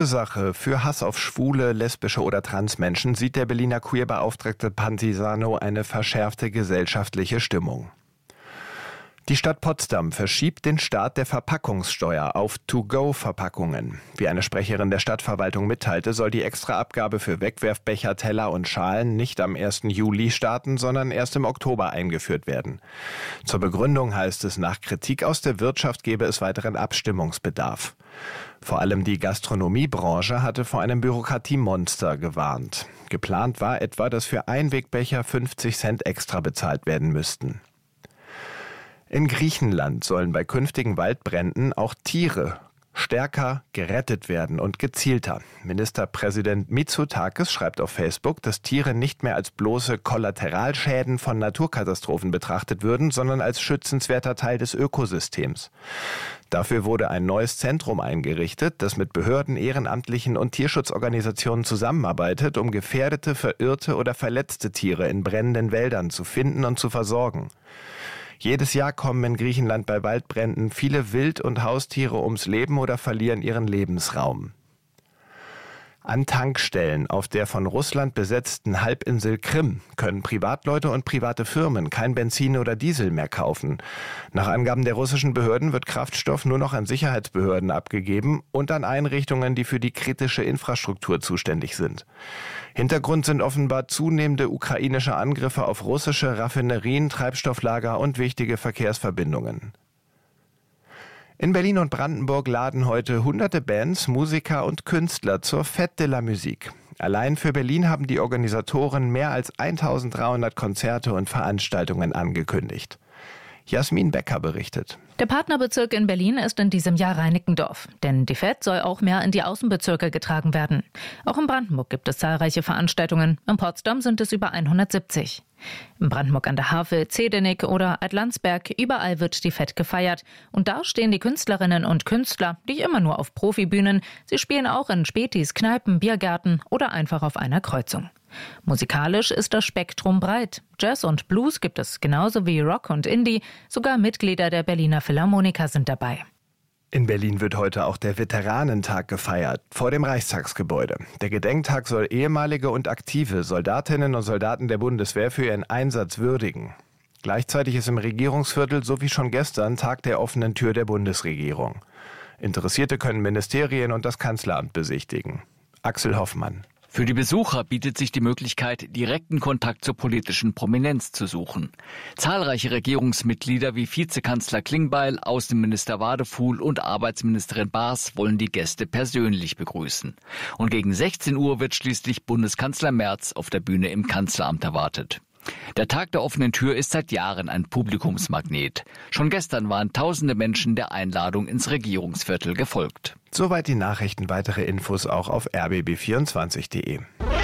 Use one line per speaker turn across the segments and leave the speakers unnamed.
Ursache für Hass auf schwule, lesbische oder Transmenschen sieht der Berliner Queerbeauftragte Pantisano eine verschärfte gesellschaftliche Stimmung. Die Stadt Potsdam verschiebt den Start der Verpackungssteuer auf To-Go-Verpackungen. Wie eine Sprecherin der Stadtverwaltung mitteilte, soll die Extraabgabe für Wegwerfbecher, Teller und Schalen nicht am 1. Juli starten, sondern erst im Oktober eingeführt werden. Zur Begründung heißt es, nach Kritik aus der Wirtschaft gebe es weiteren Abstimmungsbedarf. Vor allem die Gastronomiebranche hatte vor einem Bürokratiemonster gewarnt. Geplant war etwa, dass für Einwegbecher 50 Cent extra bezahlt werden müssten. In Griechenland sollen bei künftigen Waldbränden auch Tiere stärker gerettet werden und gezielter. Ministerpräsident Mitsotakis schreibt auf Facebook, dass Tiere nicht mehr als bloße Kollateralschäden von Naturkatastrophen betrachtet würden, sondern als schützenswerter Teil des Ökosystems. Dafür wurde ein neues Zentrum eingerichtet, das mit Behörden, Ehrenamtlichen und Tierschutzorganisationen zusammenarbeitet, um gefährdete, verirrte oder verletzte Tiere in brennenden Wäldern zu finden und zu versorgen. Jedes Jahr kommen in Griechenland bei Waldbränden viele Wild- und Haustiere ums Leben oder verlieren ihren Lebensraum. An Tankstellen auf der von Russland besetzten Halbinsel Krim können Privatleute und private Firmen kein Benzin oder Diesel mehr kaufen. Nach Angaben der russischen Behörden wird Kraftstoff nur noch an Sicherheitsbehörden abgegeben und an Einrichtungen, die für die kritische Infrastruktur zuständig sind. Hintergrund sind offenbar zunehmende ukrainische Angriffe auf russische Raffinerien, Treibstofflager und wichtige Verkehrsverbindungen. In Berlin und Brandenburg laden heute hunderte Bands, Musiker und Künstler zur Fête de la Musique. Allein für Berlin haben die Organisatoren mehr als 1300 Konzerte und Veranstaltungen angekündigt. Jasmin Becker berichtet.
Der Partnerbezirk in Berlin ist in diesem Jahr Reinickendorf. Denn die Fête soll auch mehr in die Außenbezirke getragen werden. Auch in Brandenburg gibt es zahlreiche Veranstaltungen. In Potsdam sind es über 170. In Brandenburg an der Havel, Zedenik oder Altlandsberg, überall wird die Fête gefeiert. Und da stehen die Künstlerinnen und Künstler nicht immer nur auf Profibühnen. Sie spielen auch in Spätis, Kneipen, Biergärten oder einfach auf einer Kreuzung. Musikalisch ist das Spektrum breit. Jazz und Blues gibt es genauso wie Rock und Indie. Sogar Mitglieder der Berliner Philharmoniker sind dabei.
In Berlin wird heute auch der Veteranentag gefeiert, vor dem Reichstagsgebäude. Der Gedenktag soll ehemalige und aktive Soldatinnen und Soldaten der Bundeswehr für ihren Einsatz würdigen. Gleichzeitig ist im Regierungsviertel, so wie schon gestern, Tag der offenen Tür der Bundesregierung. Interessierte können Ministerien und das Kanzleramt besichtigen. Axel Hoffmann.
Für die Besucher bietet sich die Möglichkeit, direkten Kontakt zur politischen Prominenz zu suchen. Zahlreiche Regierungsmitglieder wie Vizekanzler Klingbeil, Außenminister Wadefuhl und Arbeitsministerin Baas wollen die Gäste persönlich begrüßen. Und gegen 16 Uhr wird schließlich Bundeskanzler Merz auf der Bühne im Kanzleramt erwartet. Der Tag der offenen Tür ist seit Jahren ein Publikumsmagnet. Schon gestern waren tausende Menschen der Einladung ins Regierungsviertel gefolgt.
Soweit die Nachrichten, weitere Infos auch auf rbb24.de.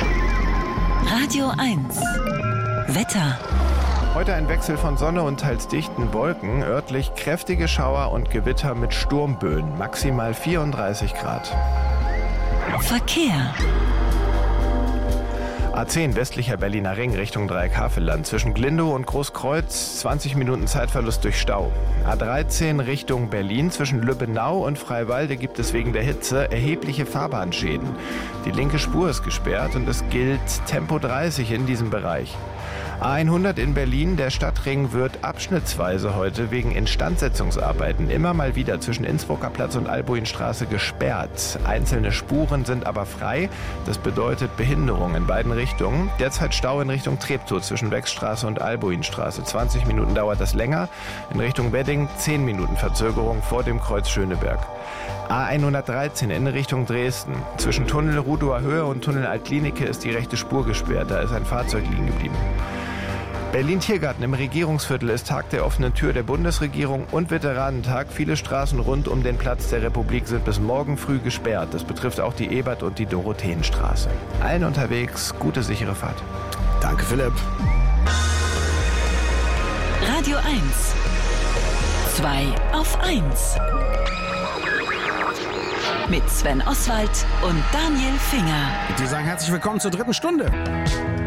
Radio 1 Wetter.
Heute ein Wechsel von Sonne und teils dichten Wolken, örtlich kräftige Schauer und Gewitter mit Sturmböen, maximal 34 Grad.
Verkehr.
A10 westlicher Berliner Ring Richtung Dreieck-Havelland. Zwischen Glindow und Großkreuz 20 Minuten Zeitverlust durch Stau. A13 Richtung Berlin. Zwischen Lübbenau und Freiwalde gibt es wegen der Hitze erhebliche Fahrbahnschäden. Die linke Spur ist gesperrt und es gilt Tempo 30 in diesem Bereich. A100 in Berlin, der Stadtring wird abschnittsweise heute wegen Instandsetzungsarbeiten immer mal wieder zwischen Innsbrucker Platz und Albuinstraße gesperrt. Einzelne Spuren sind aber frei. Das bedeutet Behinderung in beiden Richtungen. Derzeit Stau in Richtung Treptow zwischen Wechstraße und Albuinstraße. 20 Minuten dauert das länger. In Richtung Wedding 10 Minuten Verzögerung vor dem Kreuz Schöneberg. A113 in Richtung Dresden. Zwischen Tunnel Rudower Höhe und Tunnel Altklinike ist die rechte Spur gesperrt. Da ist ein Fahrzeug liegen geblieben. Berlin-Tiergarten im Regierungsviertel ist Tag der offenen Tür der Bundesregierung und Veteranentag. Viele Straßen rund um den Platz der Republik sind bis morgen früh gesperrt. Das betrifft auch die Ebert- und die Dorotheenstraße. Allen unterwegs gute, sichere Fahrt.
Danke, Philipp.
Radio 1 2 auf 1 mit Sven Oswald und Daniel Finger.
Die sagen herzlich willkommen zur dritten Stunde.